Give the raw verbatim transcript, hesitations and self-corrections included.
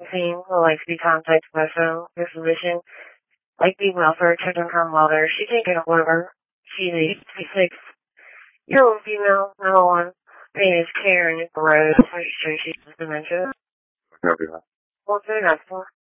Theme will like to be contacted by phone. Your submission like being welfare checked on her mother. She taken a whatever. She needs to be six. Your own female, number one. Her name is Karen Rose. Registration is dementia. Copy that. What's the next one?